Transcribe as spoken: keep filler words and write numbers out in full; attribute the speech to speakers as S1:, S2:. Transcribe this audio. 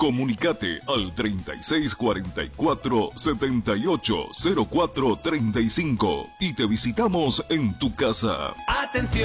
S1: Comunicate al treinta y seis cuarenta y cuatro, setenta y ocho cero cuatro treinta y cinco y te visitamos en tu casa.
S2: Atención.